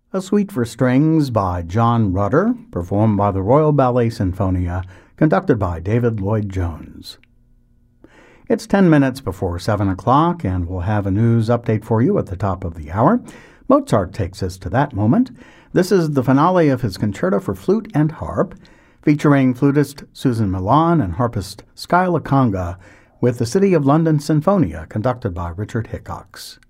A Suite for Strings by John Rutter, performed by the Royal Ballet Sinfonia, conducted by David Lloyd Jones. It's 10 minutes before 7 o'clock, and we'll have a news update for you at the top of the hour. Mozart takes us to that moment. This is the finale of his Concerto for Flute and Harp, featuring flutist Susan Milan and harpist Skyla Conga, with the City of London Sinfonia, conducted by Richard Hickox.